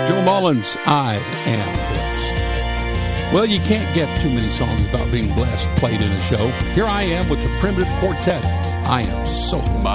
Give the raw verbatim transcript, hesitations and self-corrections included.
Joe Mullins, I Am Blessed. Well, you can't get too many songs about being blessed played in a show. Here I am with the Primitive Quartet. I am so glad.